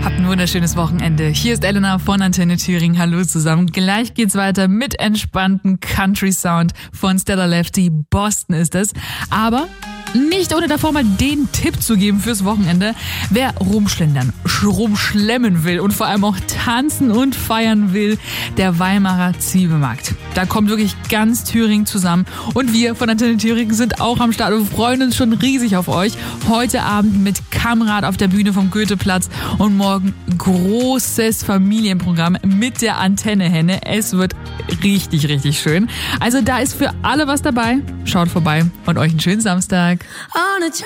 Habt ein wunderschönes Wochenende. Hier ist Elena von Antenne Thüringen. Hallo zusammen. Gleich geht's weiter mit entspannten Country Sound von Stella Lefty. Boston ist es. Aber nicht ohne davor mal den Tipp zu geben fürs Wochenende. Wer rumschlendern, rumschlemmen will und vor allem auch tanzen und feiern will, der Weimarer Zwiebelmarkt. Da kommt wirklich ganz Thüringen zusammen. Und wir von Antenne Thüringen sind auch am Start und freuen uns schon riesig auf euch. Heute Abend mit Kamerad auf der Bühne vom Goetheplatz und morgen großes Familienprogramm mit der Antenne-Henne. Es wird richtig, richtig schön. Also da ist für alle was dabei. Schaut vorbei und euch einen schönen Samstag.